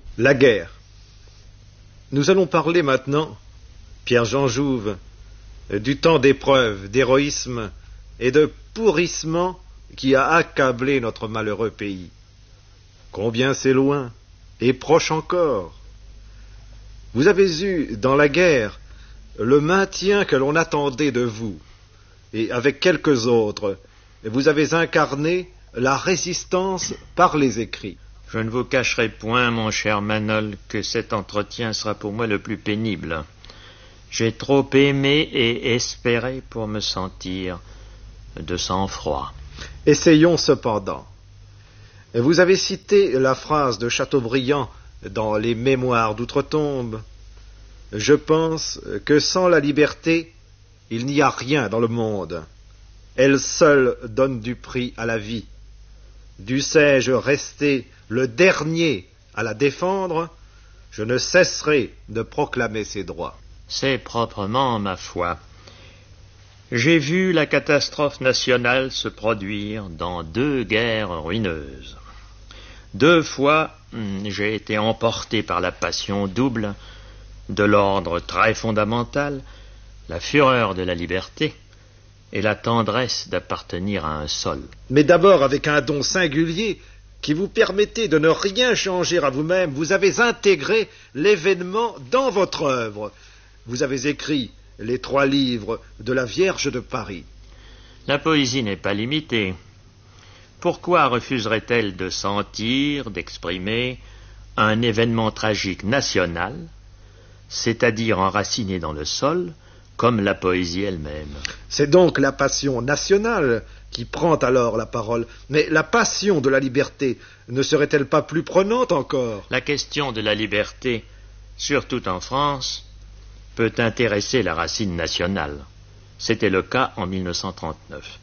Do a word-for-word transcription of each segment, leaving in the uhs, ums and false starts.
La guerre. Nous allons parler maintenant, Pierre-Jean Jouve, du temps d'épreuve, d'héroïsme et de pourrissement qui a accablé notre malheureux pays. Combien c'est loin et proche encore. Vous avez eu, dans la guerre, le maintien que l'on attendait de vous, et avec quelques autres, vous avez incarné la résistance par les écrits. Je ne vous cacherai point, mon cher Manol, que cet entretien sera pour moi le plus pénible. J'ai trop aimé et espéré pour me sentir de sang-froid. Essayons cependant. Vous avez cité la phrase de Chateaubriand dans les Mémoires d'Outre-Tombe. Je pense que sans la liberté, il n'y a rien dans le monde. Elle seule donne du prix à la vie. Dussé-je rester le dernier à la défendre, je ne cesserai de proclamer ses droits. C'est proprement ma foi. J'ai vu la catastrophe nationale se produire dans deux guerres ruineuses. Deux fois, j'ai été emporté par la passion double de l'ordre très fondamental, la fureur de la liberté et la tendresse d'appartenir à un sol. Mais d'abord avec un don singulier qui vous permettait de ne rien changer à vous-même, vous avez intégré l'événement dans votre œuvre. Vous avez écrit les trois livres de la Vierge de Paris. La poésie n'est pas limitée. Pourquoi refuserait-elle de sentir, d'exprimer un événement tragique national, c'est-à-dire enraciné dans le sol, comme la poésie elle-même? C'est donc la passion nationale qui prend alors la parole. Mais la passion de la liberté ne serait-elle pas plus prenante encore? La question de la liberté, surtout en France, peut intéresser la racine nationale. C'était le cas en mille neuf cent trente-neuf.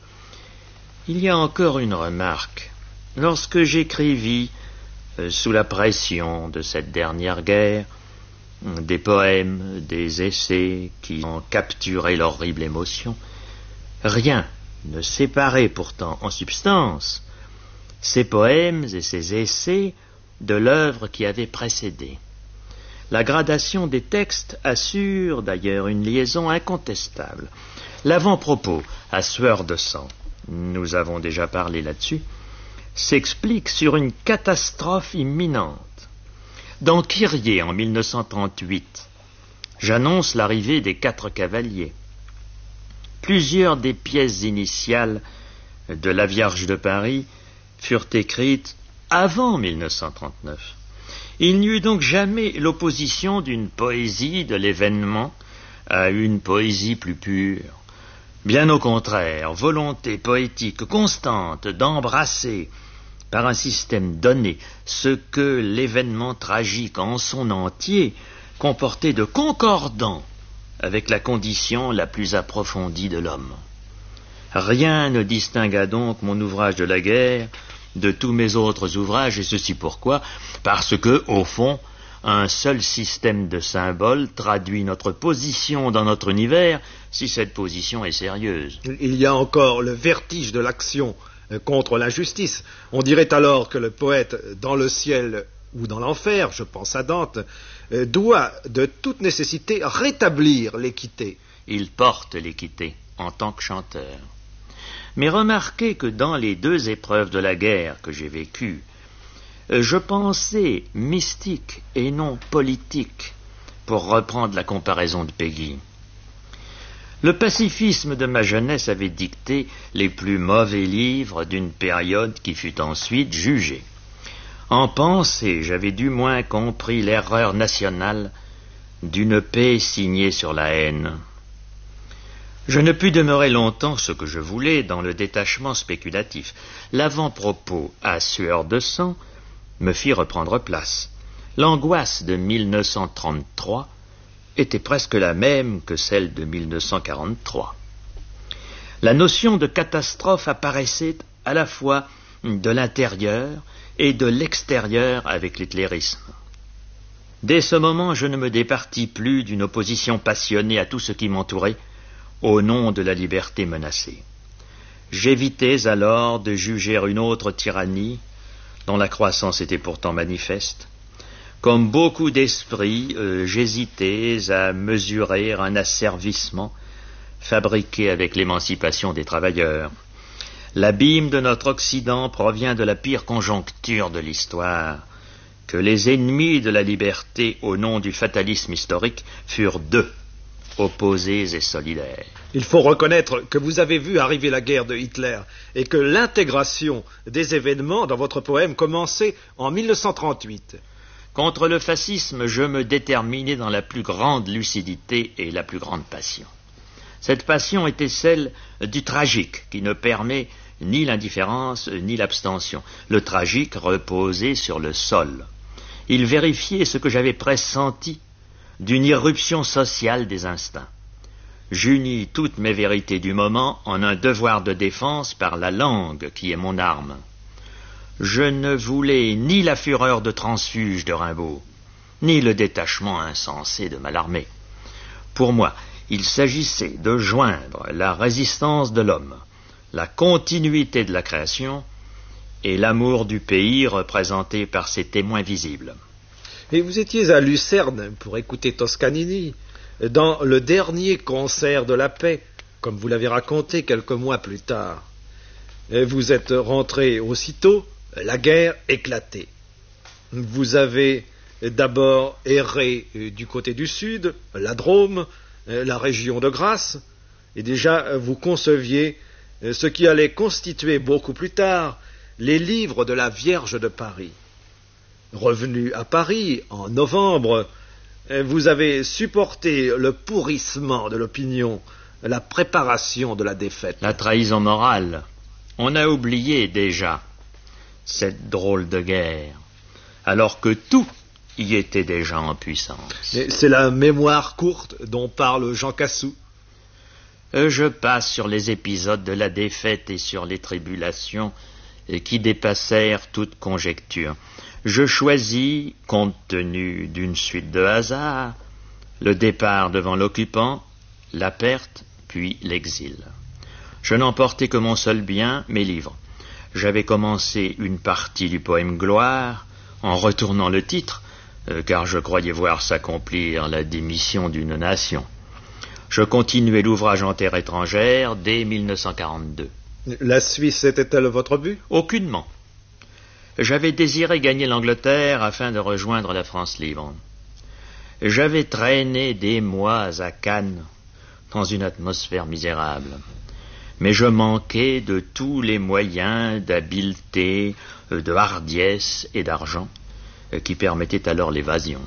Il y a encore une remarque. Lorsque j'écrivis, euh, sous la pression de cette dernière guerre, des poèmes, des essais qui ont capturé l'horrible émotion, rien ne séparait pourtant en substance ces poèmes et ces essais de l'œuvre qui avait précédé. La gradation des textes assure d'ailleurs une liaison incontestable. L'avant-propos, à sueur de sang, nous avons déjà parlé là-dessus, s'explique sur une catastrophe imminente. Dans Kyrie, en mille neuf cent trente-huit, j'annonce l'arrivée des quatre cavaliers. Plusieurs des pièces initiales de la Vierge de Paris furent écrites avant mille neuf cent trente-neuf. Il n'y eut donc jamais l'opposition d'une poésie de l'événement à une poésie plus pure. Bien au contraire, volonté poétique constante d'embrasser par un système donné ce que l'événement tragique en son entier comportait de concordant avec la condition la plus approfondie de l'homme. Rien ne distingua donc mon ouvrage de la guerre de tous mes autres ouvrages, et ceci pourquoi? Parce que, au fond, un seul système de symboles traduit notre position dans notre univers, si cette position est sérieuse. Il y a encore le vertige de l'action contre l'injustice. On dirait alors que le poète, dans le ciel ou dans l'enfer, je pense à Dante, doit de toute nécessité rétablir l'équité. Il porte l'équité en tant que chanteur. Mais remarquez que dans les deux épreuves de la guerre que j'ai vécues, je pensais mystique et non politique, pour reprendre la comparaison de Péguy. Le pacifisme de ma jeunesse avait dicté les plus mauvais livres d'une période qui fut ensuite jugée. En pensée, j'avais du moins compris l'erreur nationale d'une paix signée sur la haine. Je ne pus demeurer longtemps ce que je voulais dans le détachement spéculatif. L'avant-propos à sueur de sang me fit reprendre place. L'angoisse de mille neuf cent trente-trois était presque la même que celle de mille neuf cent quarante-trois. La notion de catastrophe apparaissait à la fois de l'intérieur et de l'extérieur avec l'hitlérisme. Dès ce moment, je ne me départis plus d'une opposition passionnée à tout ce qui m'entourait, au nom de la liberté menacée. J'évitais alors de juger une autre tyrannie, dont la croissance était pourtant manifeste, Comme beaucoup d'esprits, euh, j'hésitais à mesurer un asservissement fabriqué avec l'émancipation des travailleurs. L'abîme de notre Occident provient de la pire conjoncture de l'histoire, que les ennemis de la liberté, au nom du fatalisme historique, furent deux, opposés et solidaires. Il faut reconnaître que vous avez vu arriver la guerre de Hitler et que l'intégration des événements dans votre poème commençait en mille neuf cent trente-huit. Contre le fascisme, je me déterminais dans la plus grande lucidité et la plus grande passion. Cette passion était celle du tragique, qui ne permet ni l'indifférence ni l'abstention. Le tragique reposait sur le sol. Il vérifiait ce que j'avais pressenti d'une irruption sociale des instincts. J'unis toutes mes vérités du moment en un devoir de défense par la langue qui est mon arme. Je ne voulais ni la fureur de transfuge de Rimbaud, ni le détachement insensé de Mallarmé. Pour moi, il s'agissait de joindre la résistance de l'homme, la continuité de la création et l'amour du pays représenté par ses témoins visibles. Et vous étiez à Lucerne pour écouter Toscanini, dans le dernier concert de la paix, comme vous l'avez raconté quelques mois plus tard. Et vous êtes rentré aussitôt, la guerre éclatait. Vous avez d'abord erré du côté du sud, la Drôme, la région de Grasse, et déjà vous conceviez ce qui allait constituer beaucoup plus tard les livres de la Vierge de Paris. Revenu à Paris en novembre, vous avez supporté le pourrissement de l'opinion, la préparation de la défaite. La trahison morale. On a oublié déjà cette drôle de guerre, alors que tout y était déjà en puissance. Et c'est la mémoire courte dont parle Jean Cassou. Je passe sur les épisodes de la défaite et sur les tribulations qui dépassèrent toute conjecture. Je choisis, compte tenu d'une suite de hasards, le départ devant l'occupant, la perte, puis l'exil. Je n'emportais que mon seul bien, mes livres. J'avais commencé une partie du poème Gloire en retournant le titre, euh, car je croyais voir s'accomplir la démission d'une nation. Je continuais l'ouvrage en terre étrangère dès mille neuf cent quarante-deux. La Suisse était-elle votre but? Aucunement. J'avais désiré gagner l'Angleterre afin de rejoindre la France libre. J'avais traîné des mois à Cannes dans une atmosphère misérable. Mais je manquais de tous les moyens d'habileté, de hardiesse et d'argent qui permettaient alors l'évasion.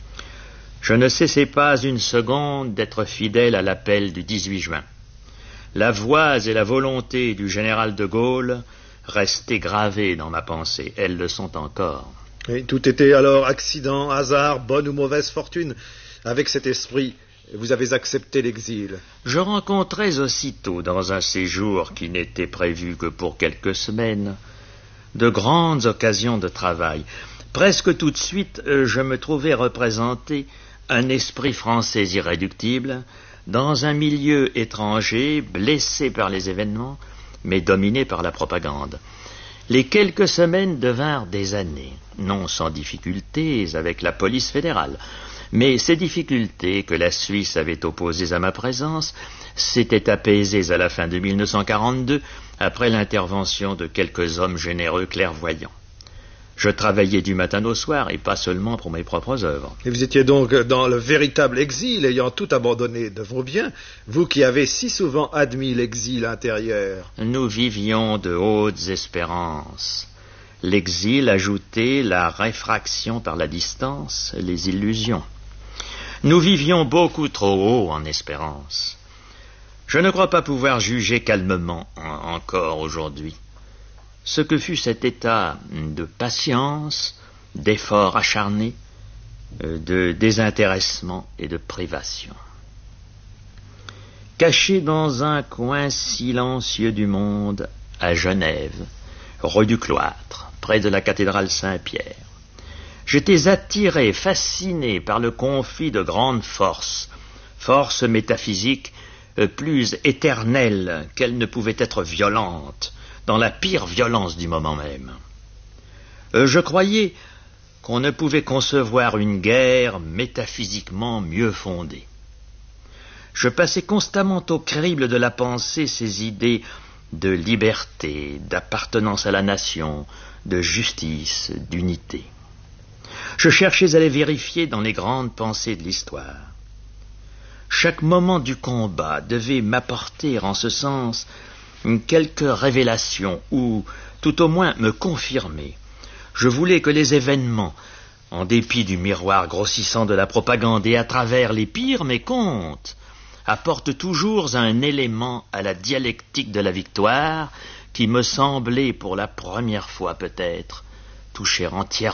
Je ne cessais pas une seconde d'être fidèle à l'appel du dix-huit juin. La voix et la volonté du général de Gaulle restaient gravées dans ma pensée. Elles le sont encore. Et tout était alors accident, hasard, bonne ou mauvaise fortune. Avec cet esprit, vous avez accepté l'exil. Je rencontrais aussitôt, dans un séjour qui n'était prévu que pour quelques semaines, de grandes occasions de travail. Presque tout de suite, je me trouvais représenter un esprit français irréductible dans un milieu étranger, blessé par les événements, mais dominé par la propagande. Les quelques semaines devinrent des années, non sans difficultés avec la police fédérale. Mais ces difficultés que la Suisse avait opposées à ma présence s'étaient apaisées à la fin de mille neuf cent quarante-deux, après l'intervention de quelques hommes généreux clairvoyants. Je travaillais du matin au soir, et pas seulement pour mes propres œuvres. Et vous étiez donc dans le véritable exil, ayant tout abandonné de vos biens, vous qui avez si souvent admis l'exil intérieur. Nous vivions de hautes espérances. L'exil ajoutait la réfraction par la distance, les illusions. Nous vivions beaucoup trop haut en espérance. Je ne crois pas pouvoir juger calmement en, encore aujourd'hui ce que fut cet état de patience, d'effort acharné, de désintéressement et de privation. Caché dans un coin silencieux du monde, à Genève, rue du Cloître, près de la cathédrale Saint-Pierre, j'étais attiré, fasciné par le conflit de grandes forces, forces métaphysiques plus éternelles qu'elles ne pouvaient être violentes, dans la pire violence du moment même. Euh, je croyais qu'on ne pouvait concevoir une guerre métaphysiquement mieux fondée. Je passais constamment au crible de la pensée ces idées de liberté, d'appartenance à la nation, de justice, d'unité. Je cherchais à les vérifier dans les grandes pensées de l'histoire. Chaque moment du combat devait m'apporter en ce sens quelque révélation ou tout au moins me confirmer. Je voulais que les événements, en dépit du miroir grossissant de la propagande et à travers les pires mécomptes, apportent toujours un élément à la dialectique de la victoire qui me semblait pour la première fois peut-être toucher entièrement